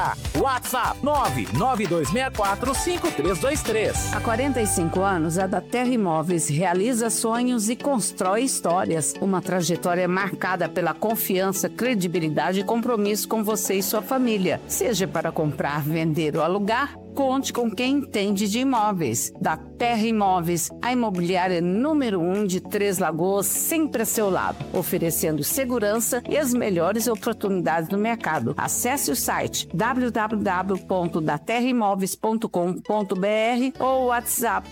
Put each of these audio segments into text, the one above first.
WhatsApp 992645323. Há 45 anos, a da Terra Imóveis realiza sonhos e constrói histórias. Uma trajetória marcada pela confiança, credibilidade e compromisso com você e sua família. Seja para comprar, vender ou alugar, conte com quem entende de imóveis. Da Terra Imóveis, a imobiliária número 1 de Três Lagoas, sempre a seu lado, oferecendo segurança e as melhores oportunidades no mercado. Acesse o site www.daterraimoveis.com.br ou o WhatsApp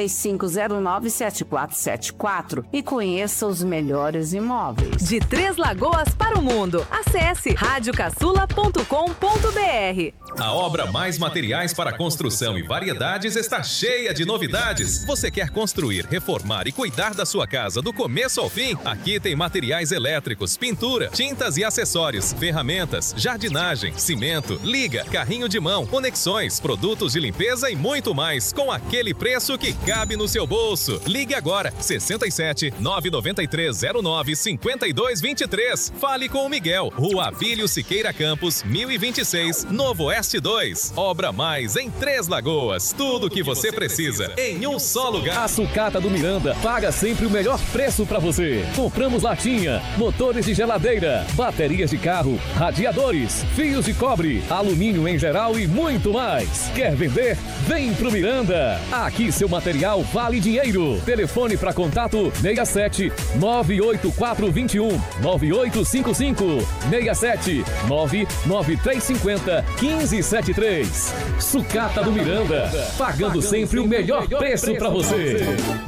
35097474 e conheça os melhores imóveis. De Três Lagoas para o mundo, acesse radiocaçula.com.br. A obra Mais Materiais para Construção e Variedades está cheia de novidades. Você quer construir, reformar e cuidar da sua casa do começo ao fim? Aqui tem materiais elétricos, pintura, tintas e acessórios, ferramentas, jardinagem, cimento, liga, carrinho de mão, conexões, produtos de limpeza e muito mais, com aquele preço que cabe no seu bolso. Ligue agora, 67 993 09 52 23. Fale com o Miguel, Rua Avílio Siqueira Campos, 1026, Novo Oeste 2. Obra Mais em Três Lagoas. Tudo o que você precisa em um só lugar. A Sucata do Miranda paga sempre o melhor preço para você. Compramos latinha, motores de geladeira, baterias de carro, radiadores, fios de cobre, alumínio em geral e muito mais. Quer vender? Vem pro Miranda. Aqui seu material vale dinheiro. Telefone para contato 67 98421 9855 67 99350 1573. Sucata do Miranda, pagando sempre o melhor preço para você.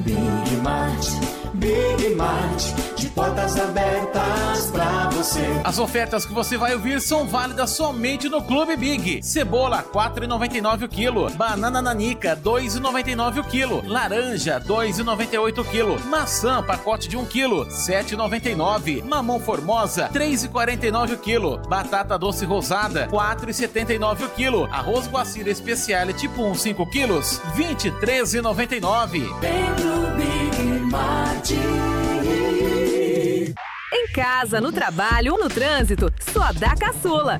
Big Mart, de portas abertas pra você. As ofertas que você vai ouvir são válidas somente no Clube Big. Cebola, R$ 4,99 o quilo. Banana nanica, R$ 2,99 o quilo. Laranja, R$ 2,98 o quilo. Maçã, pacote de 1 quilo, R$ 7,99. Mamão formosa, R$ 3,49 o quilo. Batata doce rosada, R$ 4,79 o quilo. Arroz Guacira Especial tipo 1, 5 quilos, R$ 23,99. Vem pro Big Mart. Em casa, no trabalho ou no trânsito, só dá Caçula.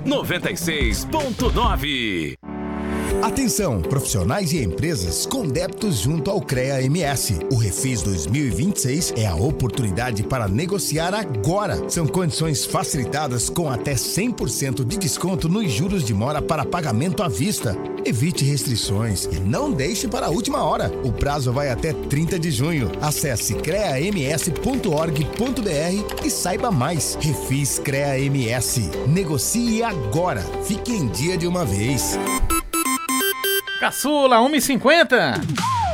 96.9. Atenção, profissionais e empresas com débitos junto ao CREA-MS. O Refis 2026 é a oportunidade para negociar agora. São condições facilitadas com até 100% de desconto nos juros de mora para pagamento à vista. Evite restrições e não deixe para a última hora. O prazo vai até 30 de junho. Acesse creams.org.br e saiba mais. Refis CREA-MS. Negocie agora. Fique em dia de uma vez. Caçula, 1,50.